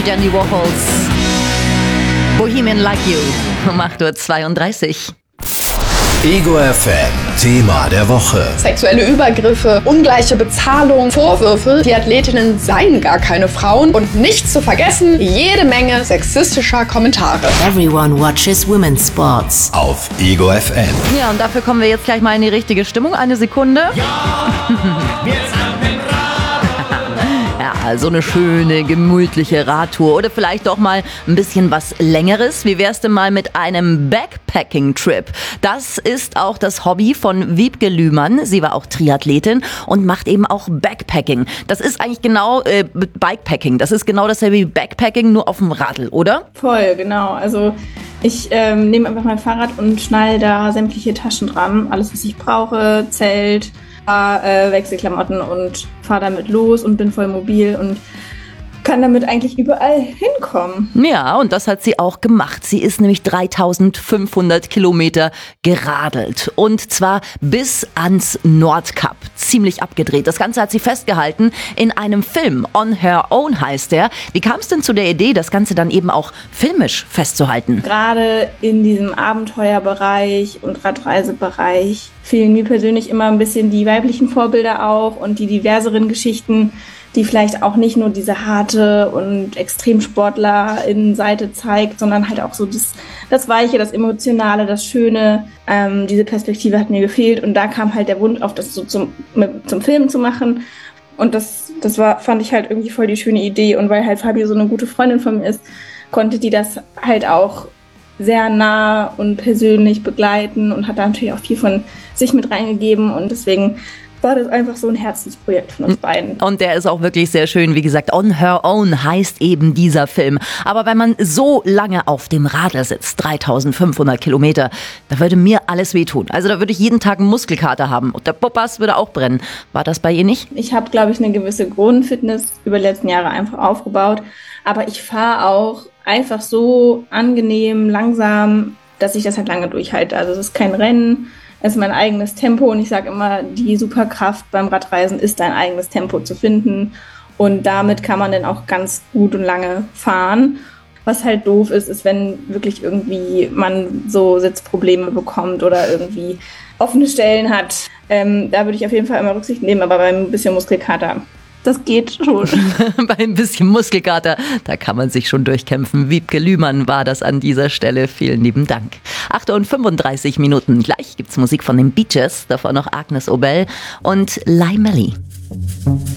die Dandy Warhols. Bohemian Like You um 8:32 Uhr. Ego FM, Thema der Woche. Sexuelle Übergriffe, ungleiche Bezahlung, Vorwürfe, die Athletinnen seien gar keine Frauen und nicht zu vergessen, jede Menge sexistischer Kommentare. Everyone watches women's sports. Auf Ego FM. Ja, und dafür kommen wir jetzt gleich mal in die richtige Stimmung. Eine Sekunde. Ja, so eine schöne, gemütliche Radtour oder vielleicht doch mal ein bisschen was Längeres. Wie wär's denn mal mit einem Backpacking-Trip? Das ist auch das Hobby von Wiebke Lühmann. Sie war auch Triathletin und macht eben auch Backpacking. Das ist eigentlich genau Bikepacking. Das ist genau dasselbe wie Backpacking, nur auf dem Radl, oder? Voll, genau. Also ich nehme einfach mein Fahrrad und schnall da sämtliche Taschen dran. Alles, was ich brauche, Zelt, Wechselklamotten und fahre damit los und bin voll mobil und kann damit eigentlich überall hinkommen. Ja, und das hat sie auch gemacht. Sie ist nämlich 3500 Kilometer geradelt. Und zwar bis ans Nordkap. Ziemlich abgedreht. Das Ganze hat sie festgehalten in einem Film. On Her Own heißt der. Wie kam es denn zu der Idee, das Ganze dann eben auch filmisch festzuhalten? Gerade in diesem Abenteuerbereich und Radreisebereich fehlen mir persönlich immer ein bisschen die weiblichen Vorbilder auch und die diverseren Geschichten, die vielleicht auch nicht nur diese harte und Extremsportler-Seite zeigt, sondern halt auch so das Weiche, das Emotionale, das Schöne. Diese Perspektive hat mir gefehlt und da kam halt der Wunsch auf, das so zum Film zu machen. Und das fand ich halt irgendwie voll die schöne Idee. Und weil halt Fabio so eine gute Freundin von mir ist, konnte die das halt auch sehr nah und persönlich begleiten und hat da natürlich auch viel von sich mit reingegeben und deswegen war das einfach so ein Herzensprojekt von uns beiden. Und der ist auch wirklich sehr schön. Wie gesagt, On Her Own heißt eben dieser Film. Aber wenn man so lange auf dem Radl sitzt, 3500 Kilometer, da würde mir alles wehtun. Also da würde ich jeden Tag einen Muskelkater haben. Und der Popas würde auch brennen. War das bei ihr nicht? Ich habe, glaube ich, eine gewisse Grundfitness über die letzten Jahre einfach aufgebaut. Aber ich fahre auch einfach so angenehm, langsam, dass ich das halt lange durchhalte. Also es ist kein Rennen. Es ist mein eigenes Tempo und ich sage immer, die Superkraft beim Radreisen ist, dein eigenes Tempo zu finden und damit kann man dann auch ganz gut und lange fahren. Was halt doof ist, wenn wirklich irgendwie man so Sitzprobleme bekommt oder irgendwie offene Stellen hat. Da würde ich auf jeden Fall immer Rücksicht nehmen, aber beim bisschen Muskelkater, das geht schon. Bei ein bisschen Muskelkater, da kann man sich schon durchkämpfen. Wiebke Lühmann war das an dieser Stelle. Vielen lieben Dank. 8:35 Gleich gibt's Musik von den Beaches, davor noch Agnes Obel und Lai Melly.